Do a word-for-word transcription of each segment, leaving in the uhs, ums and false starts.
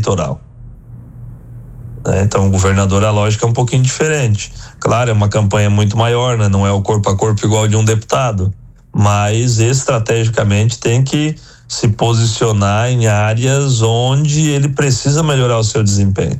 eleitoral. Né? Então o governador, a lógica é um pouquinho diferente. Claro, é uma campanha muito maior, né? Não é o corpo a corpo igual de um deputado, mas estrategicamente tem que se posicionar em áreas onde ele precisa melhorar o seu desempenho.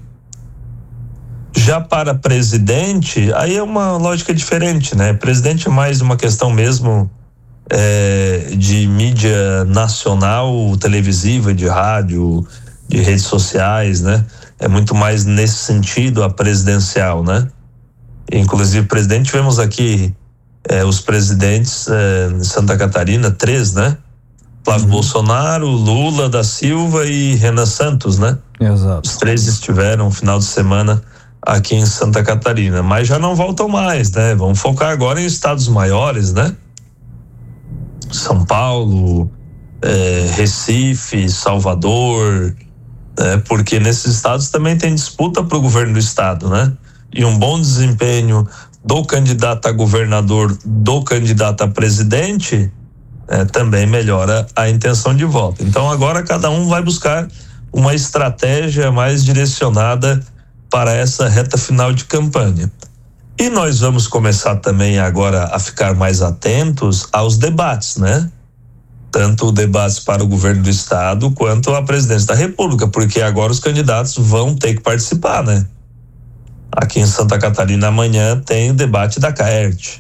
Já para presidente, aí é uma lógica diferente, né? Presidente é mais uma questão mesmo é, de mídia nacional, televisiva, de rádio, de redes sociais, né? É muito mais nesse sentido a presidencial, né? Inclusive, presidente, tivemos aqui é, os presidentes é, em Santa Catarina, três, né? Flávio uhum. Bolsonaro, Lula da Silva e Renan Santos, né? Exato. Os três estiveram no final de semana aqui em Santa Catarina, mas já não voltam mais, né? Vamos focar agora em estados maiores, né? São Paulo, é, Recife, Salvador, né? Porque nesses estados também tem disputa para o governo do estado, né? E um bom desempenho do candidato a governador, do candidato a presidente, é, também melhora a intenção de voto. Então agora cada um vai buscar uma estratégia mais direcionada para essa reta final de campanha. E nós vamos começar também agora a ficar mais atentos aos debates, né? Tanto debates para o governo do estado quanto a presidência da República, porque agora os candidatos vão ter que participar, né? Aqui em Santa Catarina amanhã tem o debate da CAERT.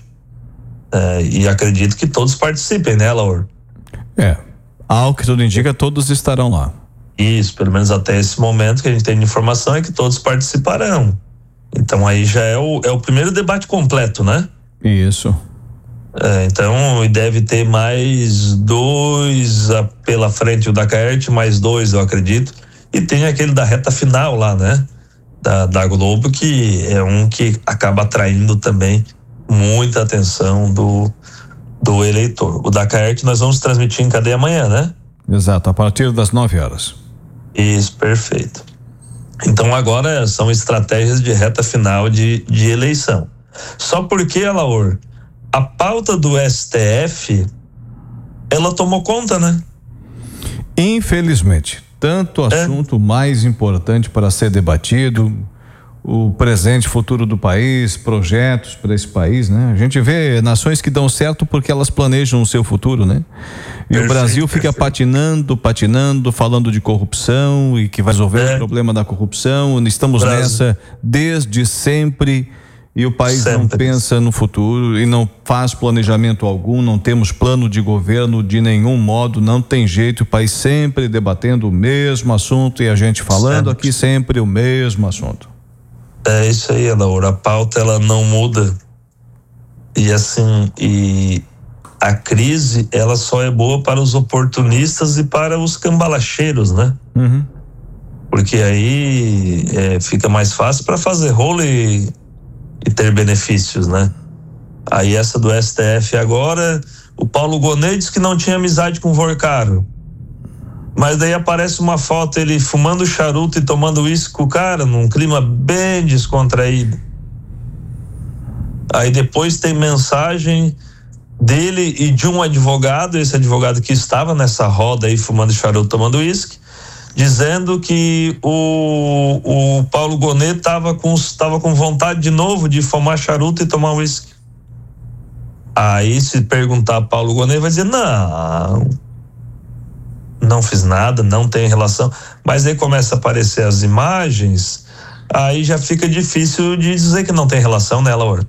É, e acredito que todos participem, né, Laura? É, ao que tudo indica, todos estarão lá. Isso, pelo menos até esse momento que a gente tem de informação é que todos participarão. Então aí já é o, é o primeiro debate completo, né? Isso. É, então deve ter mais dois a, pela frente, o da CAERT, mais dois, eu acredito. E tem aquele da reta final lá, né? Da, da Globo, que é um que acaba atraindo também muita atenção do, do eleitor. O da CAERT nós vamos transmitir em cadeia amanhã, né? Exato, a partir das nove horas. Isso, perfeito. Então agora são estratégias de reta final de, de eleição. Só porque, Alaor, a pauta do S T F, ela tomou conta, né? Infelizmente, tanto assunto é. mais importante para ser debatido, o presente e futuro do país, projetos para esse país, né? A gente vê nações que dão certo porque elas planejam o seu futuro, né? E perfeito, o Brasil fica perfeito. patinando, patinando, falando de corrupção e que vai resolver é. o problema da corrupção. Estamos Brasil. nessa desde sempre e o país sempre. não pensa no futuro e não faz planejamento algum, não temos plano de governo de nenhum modo, não tem jeito, o país sempre debatendo o mesmo assunto e a gente falando sempre. aqui sempre o mesmo assunto. É isso aí, Laura, a pauta ela não muda e assim, e a crise ela só é boa para os oportunistas e para os cambalacheiros, né? Uhum. Porque aí é, fica mais fácil para fazer rolo e, e ter benefícios, né? Aí essa do S T F agora, o Paulo Gonet disse que não tinha amizade com o Vorcaro. Mas daí aparece uma foto ele fumando charuto e tomando uísque com o cara, num clima bem descontraído. Aí depois tem mensagem dele e de um advogado, esse advogado que estava nessa roda aí fumando charuto, tomando uísque, dizendo que o, o Paulo Gonet estava com, tava com vontade de novo de fumar charuto e tomar uísque. Aí se perguntar Paulo Gonet vai dizer, não... não fiz nada, não tem relação, mas aí começa a aparecer as imagens, aí já fica difícil de dizer que não tem relação, né, Laura?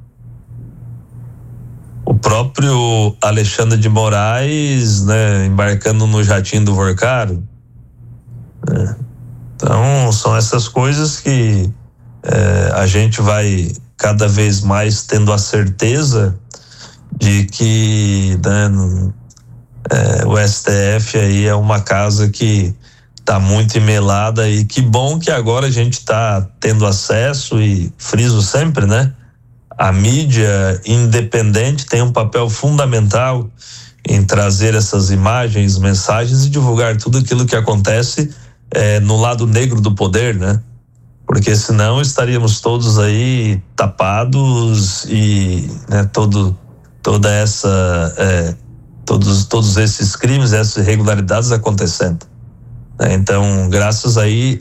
O próprio Alexandre de Moraes, né, embarcando no jatinho do Vorcaro, né? Então são essas coisas que é, a gente vai cada vez mais tendo a certeza de que, né, É, o S T F aí é uma casa que está muito emelada e que bom que agora a gente está tendo acesso e friso sempre, né? A mídia independente tem um papel fundamental em trazer essas imagens, mensagens e divulgar tudo aquilo que acontece é, no lado negro do poder, né? Porque senão estaríamos todos aí tapados e, né, todo, toda essa é, todos todos esses crimes, essas irregularidades acontecendo. Então, graças aí